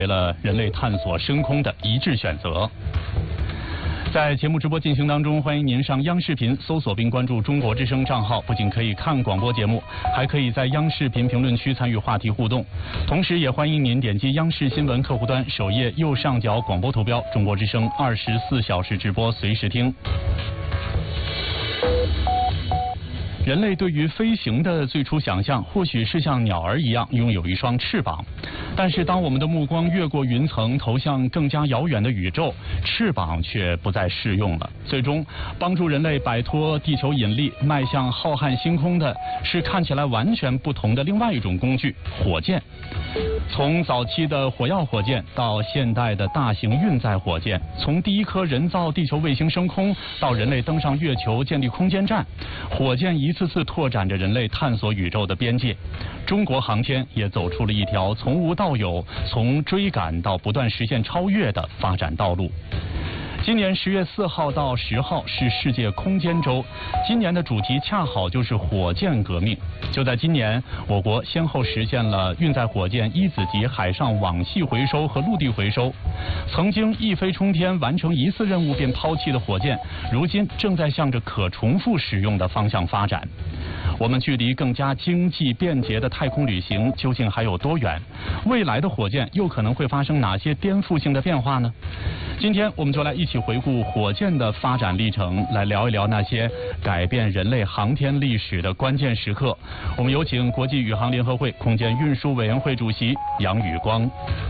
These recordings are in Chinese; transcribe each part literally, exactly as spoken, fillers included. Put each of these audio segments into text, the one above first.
为了人类探索深空的一致选择。在节目直播进行当中，欢迎您上央视频搜索并关注中国之声账号，不仅可以看广播节目，还可以在央视频评论区参与话题互动。同时也欢迎您点击央视新闻客户端首页右上角广播图标，中国之声二十四小时直播，随时听。人类对于飞行的最初想象，或许是像鸟儿一样拥有一双翅膀。但是当我们的目光越过云层，投向更加遥远的宇宙，翅膀却不再适用了。最终，帮助人类摆脱地球引力，迈向浩瀚星空的，是看起来完全不同的另外一种工具——火箭。从早期的火药火箭到现代的大型运载火箭，从第一颗人造地球卫星升空到人类登上月球建立空间站，火箭一次次拓展着人类探索宇宙的边界。中国航天也走出了一条从无到有、从追赶到不断实现超越的发展道路。今年十月四号到十号是世界空间周，今年的主题恰好就是火箭革命。就在今年，我国先后实现了运载火箭一子级海上网系回收和陆地回收。曾经一飞冲天完成一次任务便抛弃的火箭，如今正在向着可重复使用的方向发展。我们距离更加经济便捷的太空旅行究竟还有多远？未来的火箭又可能会发生哪些颠覆性的变化呢？今天我们就来一起回顾火箭的发展历程，来聊一聊那些改变人类航天历史的关键时刻。我们有请国际宇航联合会空间运输委员会主席杨宇光。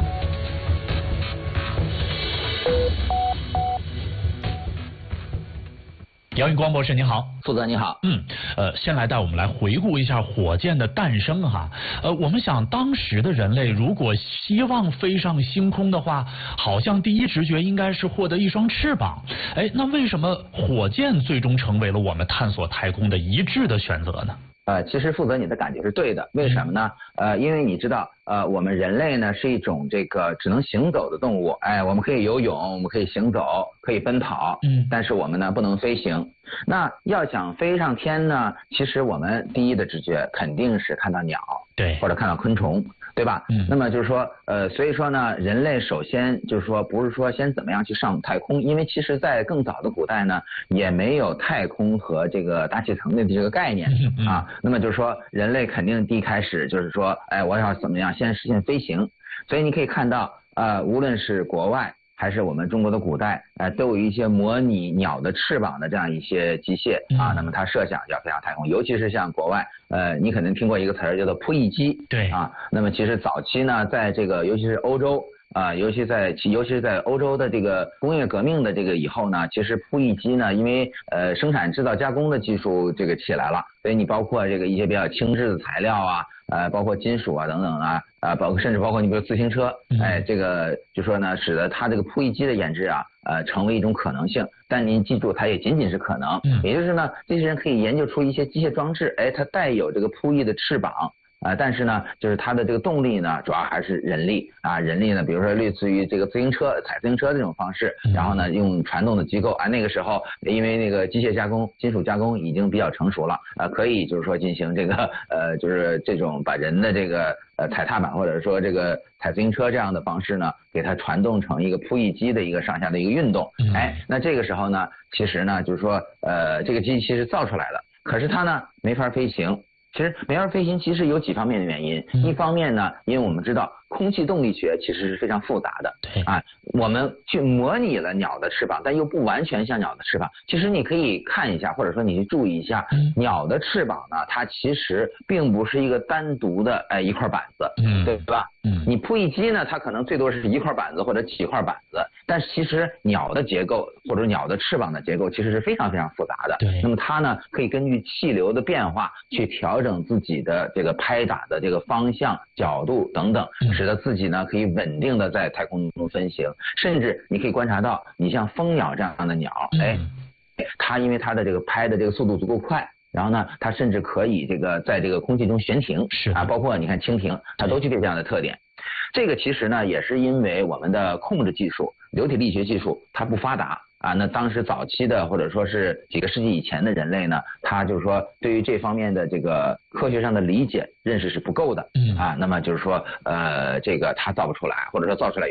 杨宇光博士您好。 负责你好。 嗯，呃，先来带我们来回顾一下火箭的诞生哈。呃，我们想当时的人类如果希望飞上星空的话，好像第一直觉应该是获得一双翅膀。哎，那为什么火箭最终成为了我们探索太空的一致的选择呢？ 呃，其实负责你的感觉是对的，为什么呢？呃，因为你知道，呃，我们人类呢是一种这个只能行走的动物，哎，我们可以游泳，我们可以行走，可以奔跑，嗯，但是我们呢不能飞行。那要想飞上天呢，其实我们第一的直觉肯定是看到鸟， 对， 或者看到昆虫。对吧？嗯，那么就是说，呃，所以说呢，人类首先就是说，不是说先怎么样去上太空，因为其实在更早的古代呢，也没有太空和这个大气层的这个概念啊。那么就是说，人类肯定第一开始就是说，哎，我要怎么样先实现飞行？所以你可以看到，呃，无论是国外还是我们中国的古代，呃，都有一些模拟鸟的翅膀的这样一些机械啊。那么它设想要飞上太空，尤其是像国外，呃，你可能听过一个词儿叫做扑翼机， 对啊。那么其实早期呢，在这个尤其是欧洲啊，尤其在尤其是在欧洲的这个工业革命的这个以后呢，其实扑翼机呢，因为呃生产制造加工的技术这个起来了，所以你包括这个一些比较轻质的材料啊。呃，包括金属啊等等啊，啊，包括甚至包括你比如自行车，哎，这个就说呢，使得它这个扑翼机的研制啊，呃，成为一种可能性。但您记住，它也仅仅是可能，也就是呢，这些人可以研究出一些机械装置，哎，它带有这个扑翼的翅膀。啊，但是呢，就是它的这个动力呢，主要还是人力啊，人力呢，比如说类似于这个自行车、踩自行车这种方式，然后呢，用传动的机构啊，那个时候因为那个机械加工、金属加工已经比较成熟了啊，可以就是说进行这个呃，就是这种把人的这个呃踩踏板或者说这个踩自行车这样的方式呢，给它传动成一个扑翼机的一个上下的一个运动。哎，那这个时候呢，其实呢，就是说呃，这个机器其实造出来了，可是它呢没法飞行。其实没法飞行其实有几方面的原因，一方面呢，因为我们知道空气动力学其实是非常复杂的， 对啊，我们去模拟了鸟的翅膀，但又不完全像鸟的翅膀。其实你可以看一下，或者说你去注意一下，鸟的翅膀呢，它其实并不是一个单独的哎一块板子，嗯，对吧？嗯，你扑翼机呢，它可能最多是一块板子或者几块板子，但是其实鸟的结构或者鸟的翅膀的结构其实是非常非常复杂的。 对， 那么它呢，可以根据气流的变化去调整自己的这个拍打的这个方向、角度等等，使得自己呢可以稳定的在太空中飞行。甚至你可以观察到，你像蜂鸟这样的鸟，哎，它因为它的这个拍的这个速度足够快。然后呢，它甚至可以这个在这个空气中悬停， 是啊，包括你看蜻蜓，它都具备这样的特点。这个其实呢，也是因为我们的控制技术、流体力学技术它不发达， 啊，那当时早期的或者说是几个世纪以前的人类呢，他就是说对于这方面的这个科学上的理解认识是不够的，啊，那么就是说呃这个他造不出来，或者说造出来